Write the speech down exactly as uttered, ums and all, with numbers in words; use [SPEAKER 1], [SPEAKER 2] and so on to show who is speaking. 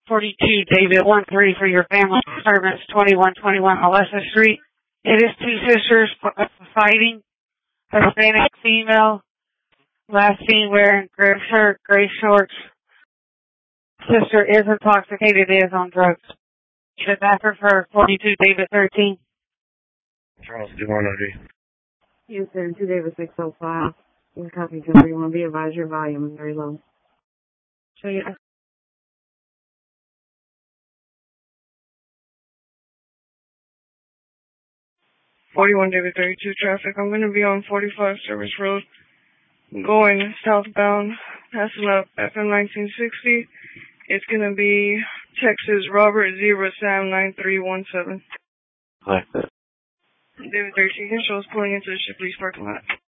[SPEAKER 1] forty-two David one three for your family servants, twenty-one twenty-one Alessa Street. It is two sisters fighting. Hispanic female, last seen wearing gray shirt, gray shorts. Sister is intoxicated, is on drugs. The backer for forty-two David thirteen.
[SPEAKER 2] Charles, do one O D.
[SPEAKER 3] Yes, sir. two David six oh five. In copy number, you want to be advised your volume is very low.
[SPEAKER 1] So you
[SPEAKER 4] forty-one David thirty-two traffic. I'm going to be on forty-five Service Road, going southbound, passing up F M nineteen sixty. It's going to be Texas Robert Zebra Sam nine three one seven.
[SPEAKER 2] Like that.
[SPEAKER 4] David thirty-two, shows pulling into the Shipley's parking lot.